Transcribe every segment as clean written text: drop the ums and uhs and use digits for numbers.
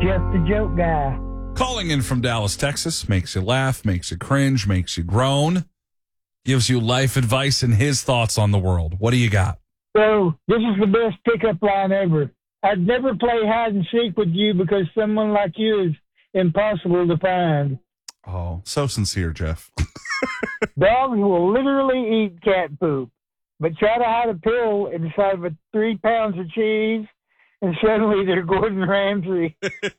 Jeff the Joke Guy. Calling in from Dallas, Texas, makes you laugh, makes you cringe, makes you groan, gives you life advice and his thoughts on the world. What do you got? So, this is the best pickup line ever. I'd never play hide and seek with you because someone like you is impossible to find. Oh, so sincere, Jeff. Dogs will literally eat cat poop, but try to hide a pill inside of 3 pounds of cheese, and suddenly they're Gordon Ramsay.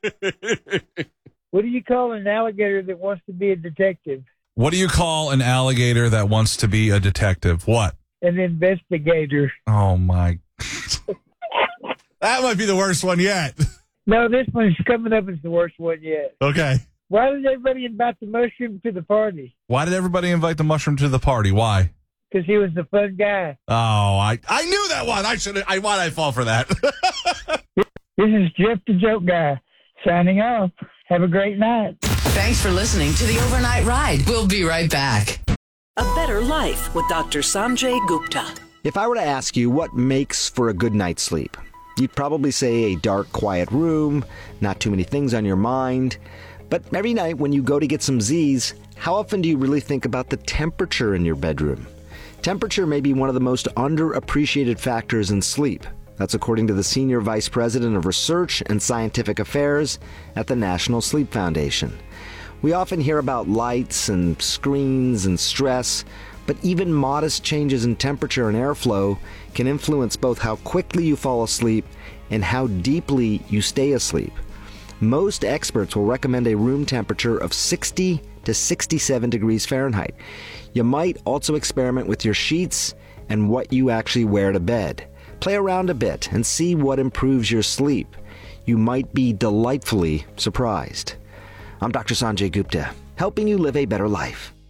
What do you call an alligator that wants to be a detective? What do you call an alligator that wants to be a detective? What? An investigator. Oh, my. That might be the worst one yet. No, this one's coming up as the worst one yet. Okay. Why did everybody invite the mushroom to the party? Why did everybody invite the mushroom to the party? Why? Because he was the fun guy. Oh, I knew that one. Why'd I fall for that? This is Jeff the Joke Guy signing off. Have a great night. Thanks for listening to the Overnight Ride. We'll be right back. A Better Life with Dr. Sanjay Gupta. If I were to ask you what makes for a good night's sleep, you'd probably say a dark, quiet room, not too many things on your mind. But every night when you go to get some Z's, how often do you really think about the temperature in your bedroom? Temperature may be one of the most underappreciated factors in sleep. That's according to the Senior Vice President of Research and Scientific Affairs at the National Sleep Foundation. We often hear about lights and screens and stress, but even modest changes in temperature and airflow can influence both how quickly you fall asleep and how deeply you stay asleep. Most experts will recommend a room temperature of 60 to 67 degrees Fahrenheit. You might also experiment with your sheets and what you actually wear to bed. Play around a bit and see what improves your sleep. You might be delightfully surprised. I'm Dr. Sanjay Gupta, helping you live a better life.